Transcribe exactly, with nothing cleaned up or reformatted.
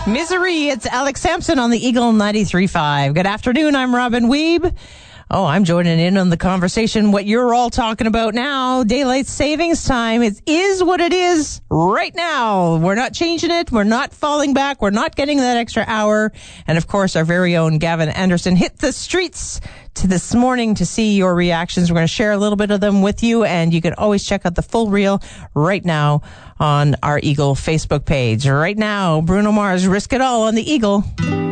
Misery, it's Alex Sampson on the Eagle ninety-three point five. Good afternoon, I'm Robin Weeb. Oh, I'm joining in on the conversation. What you're all talking about now, daylight savings time, it is what it is right now. We're not changing it. We're not falling back. We're not getting that extra hour. And of course, our very own Gavin Anderson hit the streets to this morning to see your reactions. We're going to share a little bit of them with you, and you can always check out the full reel right now on our Eagle Facebook page. Right now, Bruno Mars, Risk It All on the Eagle.